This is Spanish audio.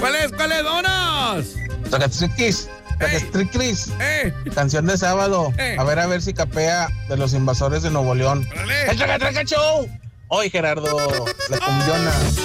¿Cuál es? ¡Vámonos! Tracatriquis. Canción de sábado. A ver si capea de los Invasores de Nuevo León. ¡Órale! ¡El Traca Show! Hoy, Gerardo, la cumbiona.